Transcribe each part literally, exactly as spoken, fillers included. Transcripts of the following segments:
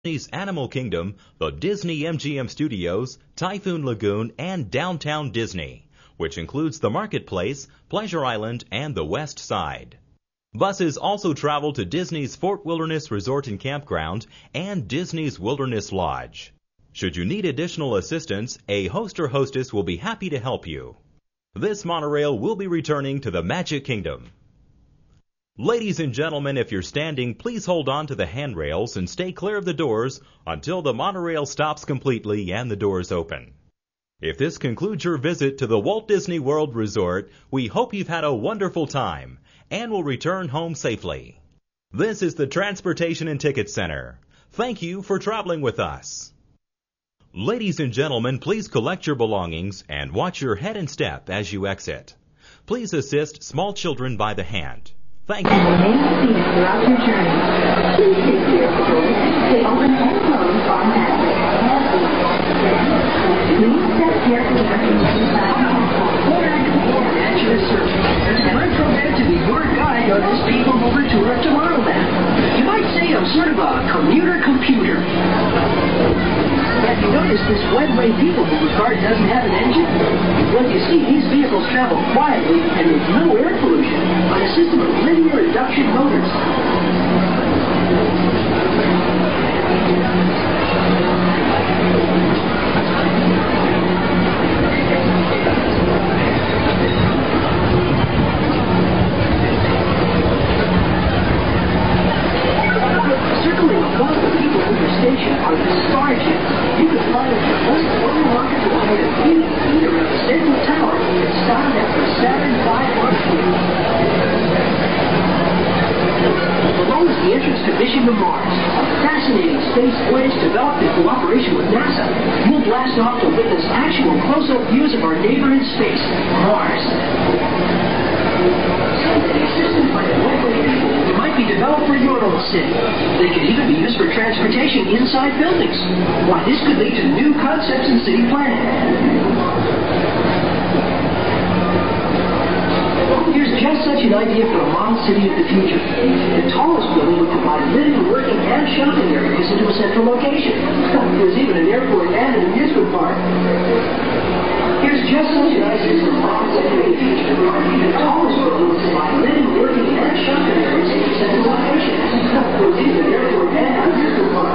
Disney's Animal Kingdom, the Disney M G M Studios, Typhoon Lagoon, and Downtown Disney, which includes the Marketplace, Pleasure Island, and the West Side. Buses also travel to Disney's Fort Wilderness Resort and Campground and Disney's Wilderness Lodge. Should you need additional assistance, a host or hostess will be happy to help you. This monorail will be returning to the Magic Kingdom. Ladies and gentlemen, if you're standing, please hold on to the handrails and stay clear of the doors until the monorail stops completely and the doors open. If this concludes your visit to the Walt Disney World Resort, we hope you've had a wonderful time and will return home safely. This is the Transportation and Ticket Center. Thank you for traveling with us. Ladies and gentlemen, please collect your belongings and watch your head and step as you exit. Please assist small children by the hand. Thank you. And remain seated throughout your journey. Please take care of the doors. They open and close automatically. Please step carefully inside. At your service. And I'm proud to be your guide on this People Mover tour of Tomorrowland. You might say I'm sort of a commuter computer. Have you noticed this one-way People Mover car doesn't have an engine? Well, you see, these vehicles travel quietly and with no air pollution on a system of linear induction motors. Circling above the People Mover station are the Starjets. You can fly with your most floating rocket to the height of eighty feet around the central tower and start at the Saturn five launch wheel. Below is the entrance to Mission to Mars, a fascinating space voyage developed in cooperation with NASA. You'll blast off to witness actual close-up views of our neighbor in space, Mars. Someday, systems like one-way people might be developed for your own city. They could even be used for transportation inside buildings. Why, this could lead to new concepts in city planning. Here's just such an idea for a model city of the future. The tallest building would combine living, working, and shopping areas into a central location. There's even an airport and an amusement park. Here's just such an idea for a model city of the future. The tallest building would combine living, working, and shopping areas into a central location. There's even an airport and an amusement park.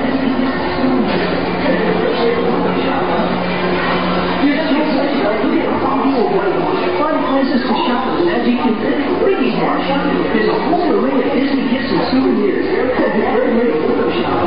Here's just such an idea for a model city of the future. Places to shop at the Magic Kingdom. Really smart shopping. There's a whole array of Disney gifts and souvenirs. Great way to photo shop.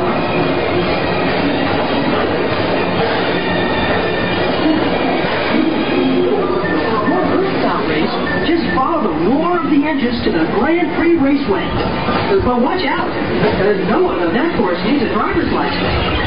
For more Earth outrace, just follow the roar of the engines to the Grand Prix Raceway. But watch out, because no one on that course needs a driver's license.